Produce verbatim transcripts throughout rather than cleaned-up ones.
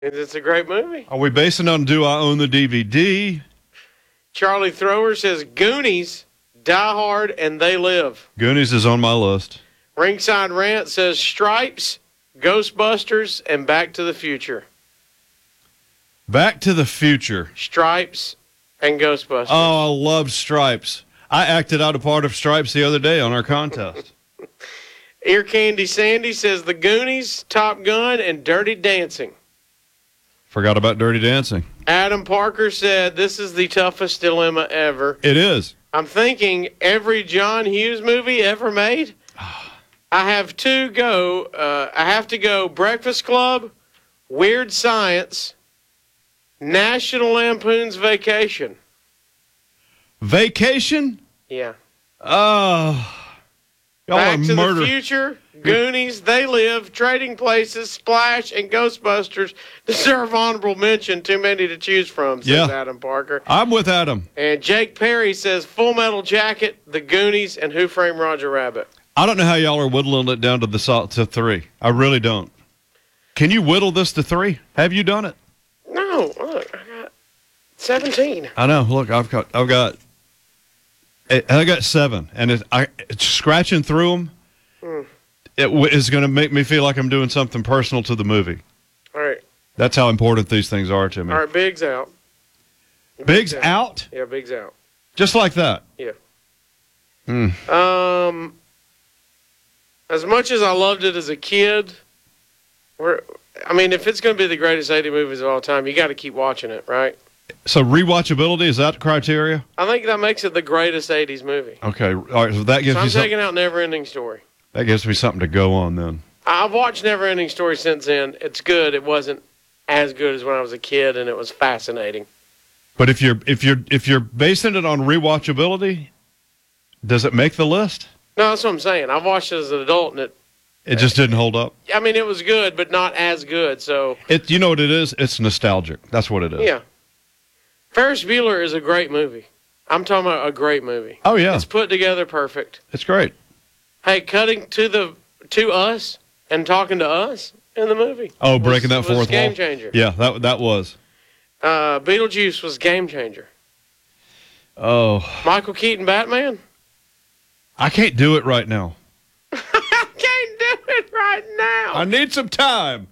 It's a great movie. Are we basing on Do I Own the D V D? Charlie Thrower says Goonies, Die Hard, and They Live. Goonies is on my list. Ringside Rant says Stripes, Ghostbusters, and Back to the Future. Back to the Future. Stripes and Ghostbusters. Oh, I love Stripes. I acted out a part of Stripes the other day on our contest. Ear Candy Sandy says The Goonies, Top Gun, and Dirty Dancing. Forgot about Dirty Dancing. Adam Parker said this is the toughest dilemma ever. It is. I'm thinking every John Hughes movie ever made. I have to go. Uh, I have to go Breakfast Club, Weird Science, National Lampoon's Vacation. Vacation? Yeah. Oh. Y'all Back are to murder. the Future, Goonies, They Live, Trading Places, Splash, and Ghostbusters deserve honorable mention. Too many to choose from, says Yeah. Adam Parker. I'm with Adam. And Jake Perry says Full Metal Jacket, The Goonies, and Who Framed Roger Rabbit. I don't know how y'all are whittling it down to the salt to three. I really don't. Can you whittle this to three? Have you done it? No, look, I got seventeen. I know. Look, I've got, I've got, I got seven, and it, I it's scratching through them. Mm. It w- is going to make me feel like I'm doing something personal to the movie. All right. That's how important these things are to me. All right, Big's out. Big's out? Yeah, Big's out. Just like that? Yeah. Mm. Um, as much as I loved it as a kid, we're, I mean, if it's going to be the greatest eighty movies of all time, you got to keep watching it, right? So rewatchability, is that the criteria? I think that makes it the greatest eighties movie. Okay. All right, so that gives So me I'm something. taking out Neverending Story. That gives me something to go on then. I've watched Neverending Story since then. It's good. It wasn't as good as when I was a kid, and it was fascinating. But if you're if you're if you're basing it on rewatchability, does it make the list? No, that's what I'm saying. I've watched it as an adult, and it, It just didn't hold up. I mean, it was good, but not as good. So It you know what it is? It's nostalgic. That's what it is. yeah, Ferris Bueller is a great movie. I'm talking about a great movie. Oh yeah. It's put together perfect. It's great. Hey, cutting to the to us and talking to us in the movie. Oh, breaking was, that was fourth game wall. changer. Yeah, that that was. Uh, Beetlejuice was game changer. Oh, Michael Keaton Batman. I can't do it right now. I can't do it right now. I need some time.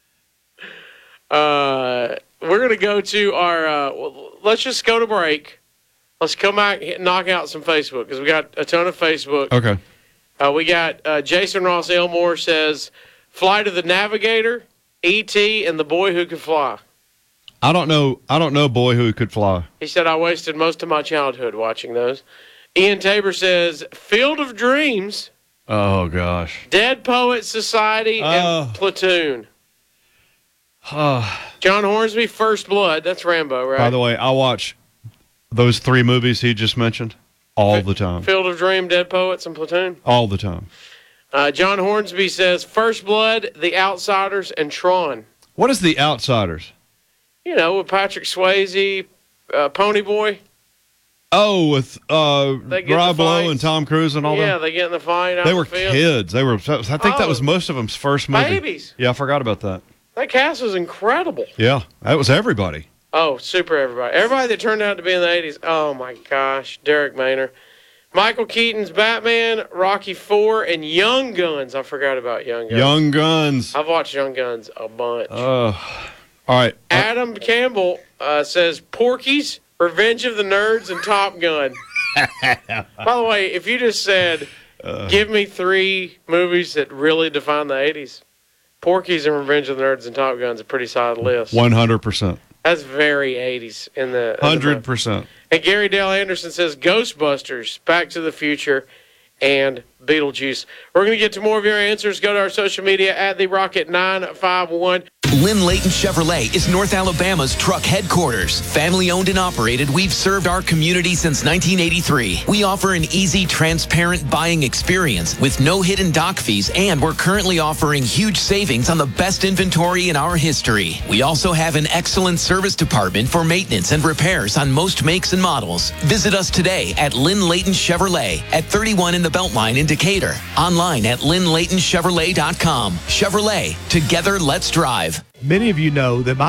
Uh, we're gonna go to our. Uh, well, let's just go to break. Let's come back and knock out some Facebook because we got a ton of Facebook. Okay. Uh, we got uh, Jason Ross Elmore says Flight of the Navigator, E T, and The Boy Who Could Fly. I don't know. I don't know. Boy Who Could Fly. He said I wasted most of my childhood watching those. Ian Tabor says Field of Dreams, Oh gosh. Dead Poets Society, and Oh. Platoon. Oh. John Hornsby, First Blood. That's Rambo, right? By the way, I watch those three movies he just mentioned all the time. Field of Dream, Dead Poets, and Platoon. All the time. Uh, John Hornsby says First Blood, The Outsiders, and Tron. What is The Outsiders? You know, with Patrick Swayze, uh, Pony Boy. Oh, with uh, They get Rob the Lowe fights. and Tom Cruise and all Yeah, that. they get in the fight. Out They in were the field. kids. They were. I think that Oh. was most of them's first movie. Babies. Yeah, I forgot about that. That cast was incredible. Yeah, that was everybody. Oh, super everybody. Everybody that turned out to be in the eighties. Oh, my gosh. Derek Maynor. Michael Keaton's Batman, Rocky four, and Young Guns. I forgot about Young Guns. Young Guns. I've watched Young Guns a bunch. Uh, all right. Adam Campbell uh, says Porky's, Revenge of the Nerds, and Top Gun. By the way, if you just said, Uh, give me three movies that really define the eighties, Porky's and Revenge of the Nerds and Top Gun's a pretty solid list. one hundred percent. That's very eighties in the... in the one hundred percent. And Gary Dale Anderson says Ghostbusters, Back to the Future, and Beetlejuice. We're going to get to more of your answers. Go to our social media at The Rocket nine five one. Lynn Layton Chevrolet is North Alabama's truck headquarters. Family owned and operated, we've served our community since nineteen eighty-three. We offer an easy, transparent buying experience with no hidden dock fees, and we're currently offering huge savings on the best inventory in our history. We also have an excellent service department for maintenance and repairs on most makes and models. Visit us today at Lynn Layton Chevrolet at thirty-one in the Beltline in Decatur. Online at lynn layton chevrolet dot com. Chevrolet, together let's drive. Many of you know that my